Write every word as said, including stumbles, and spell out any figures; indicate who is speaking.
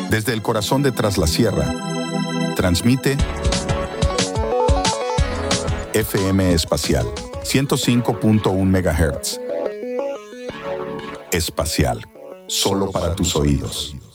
Speaker 1: Desde el corazón de Tras la Sierra, transmite F M Espacial, ciento cinco punto uno megahertz. Espacial, solo para tus oídos.